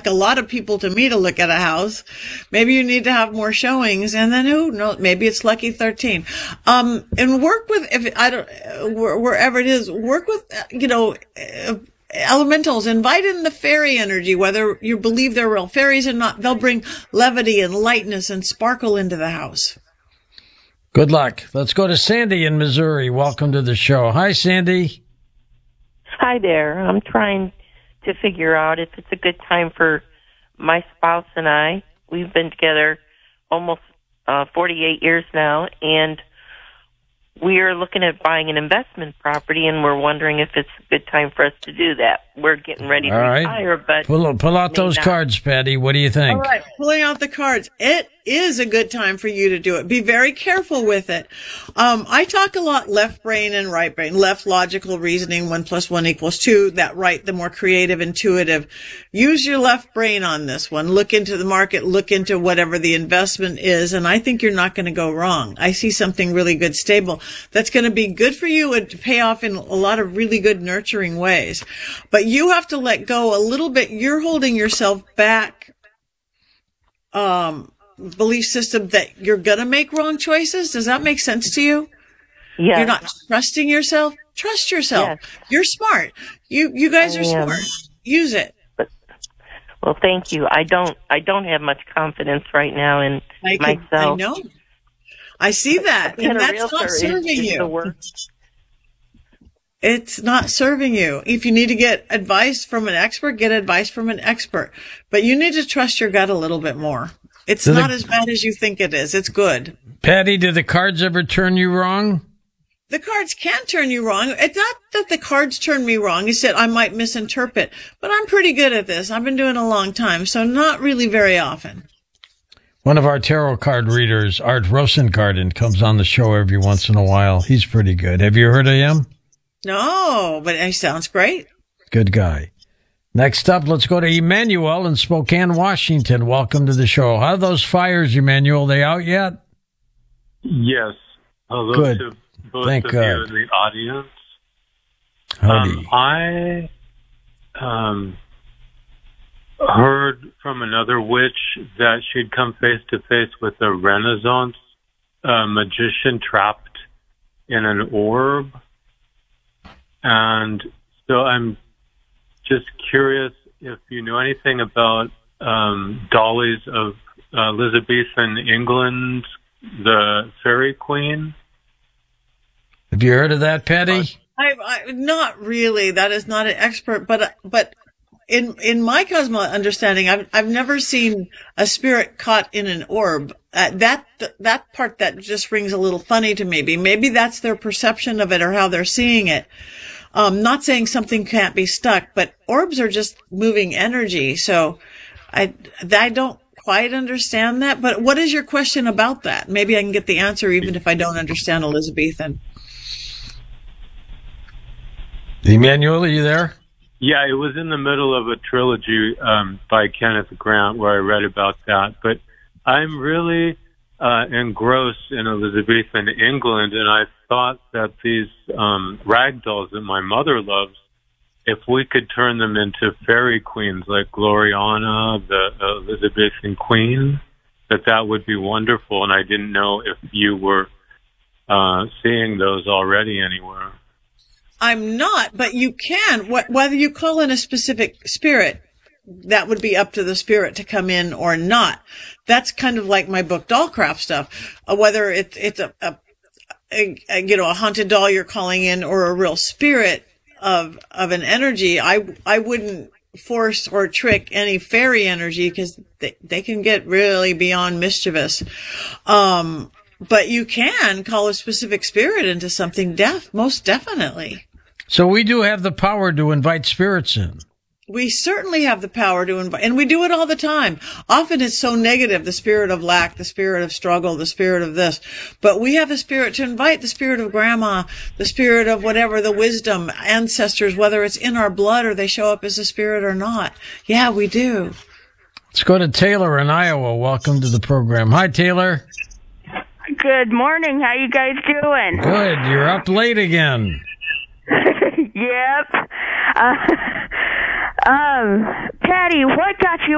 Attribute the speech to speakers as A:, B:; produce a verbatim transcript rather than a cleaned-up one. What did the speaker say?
A: like a lot of people to me to look at a house. Maybe you need to have more showings, and then who knows? Maybe it's lucky thirteen. Um, and work with if I don't wherever it is, work with you know. Uh, elementals. Invite in the fairy energy, whether you believe they're real fairies or not. They'll bring levity and lightness and sparkle into the house.
B: Good luck. Let's go to Sandy in Missouri. Welcome to the show. Hi, Sandy.
C: Hi there. I'm trying to figure out if it's a good time for my spouse and I. We've been together almost uh, forty-eight years now, and we are looking at buying an investment property, and we're wondering if it's a good time for us to do that. We're getting ready to
B: All right.
C: retire, but...
B: Pull, pull out those
C: not.
B: cards, Patty. What do you think?
A: All right, pulling out the cards. It is a good time for you to do it. Be very careful with it. Um, I talk a lot left brain and right brain. Left logical reasoning, one plus one equals two. That right, the more creative, intuitive. Use your left brain on this one. Look into the market, look into whatever the investment is, and I think you're not going to go wrong. I see something really good, stable, that's going to be good for you and to pay off in a lot of really good nurturing ways. But you have to let go a little bit. You're holding yourself back. Um, belief system that you're going to make wrong choices. Does that make sense to you?
C: Yes.
A: You're not trusting yourself. Trust yourself.
C: Yes.
A: You're smart. You, you guys
C: I
A: are
C: am.
A: smart. Use it.
C: But, well, thank you. I don't, I don't have much confidence right now in
A: I can,
C: myself.
A: I know. I see that.
C: Being
A: And
C: a
A: that's
C: realtor
A: not
C: is-
A: serving
C: is the
A: you.
C: worst.
A: It's not serving you. If you need to get advice from an expert, get advice from an expert. But you need to trust your gut a little bit more. It's
B: Do
A: not
B: the-
A: as bad as you think it is. It's good.
B: Patty, did the cards ever turn you wrong?
A: The cards can turn you wrong. It's not that the cards turn me wrong. It's that I might misinterpret. But I'm pretty good at this. I've been doing it a long time, so not really very often.
B: One of our tarot card readers, Art Rosengarten, comes on the show every once in a while. He's pretty good. Have you heard of him?
A: No, but it sounds great.
B: Good guy. Next up, let's go to Emmanuel in Spokane, Washington. Welcome to the show. How are those fires, Emmanuel? They out yet?
D: Yes. Hello
B: Good.
D: to both
B: Thank
D: of
B: God.
D: you in the audience.
B: Howdy.
D: Um, I um, heard from another witch that she'd come face to face with a Renaissance uh, magician trapped in an orb. And so I'm just curious if you know anything about um, dollies of uh, Elizabethan England, the Fairy Queen.
B: Have you heard of that, Patty?
A: I, I not really. That is not an expert, but but in in my cosmo understanding, I've I've never seen a spirit caught in an orb. Uh, that that part that just rings a little funny to me. Maybe maybe that's their perception of it or how they're seeing it. Um, not saying something can't be stuck, but orbs are just moving energy. So I, I don't quite understand that. But what is your question about that? Maybe I can get the answer even if I don't understand Elizabethan.
B: Emmanuel, are you there?
D: Yeah, it was in the middle of a trilogy um, by Kenneth Grant where I read about that. But I'm really uh, engrossed in Elizabethan England, and I thought that these um, rag dolls that my mother loves, if we could turn them into fairy queens like Gloriana, the Elizabethan queen, that that would be wonderful. And I didn't know if you were uh, seeing those already anywhere.
A: I'm not, but you can. Wh- whether you call in a specific spirit, that would be up to the spirit to come in or not. That's kind of like my book Dollcraft stuff. Uh, whether it's it's a, a, a, a you know a haunted doll you're calling in or a real spirit of of an energy, I I wouldn't force or trick any fairy energy because they they can get really beyond mischievous. Um, but you can call a specific spirit into something deaf, most definitely.
B: So we do have the power to invite spirits in.
A: We certainly have the power to invite, and we do it all the time. Often it's so negative, the spirit of lack, the spirit of struggle, the spirit of this. But we have the spirit to invite, the spirit of grandma, the spirit of whatever, the wisdom, ancestors, whether it's in our blood or they show up as a spirit or not. Yeah, we do.
B: Let's go to Taylor in Iowa. Welcome to the program. Hi, Taylor.
E: Good morning. How you guys doing?
B: Good. You're up late again.
E: Yep. Uh, um, Patty, what got you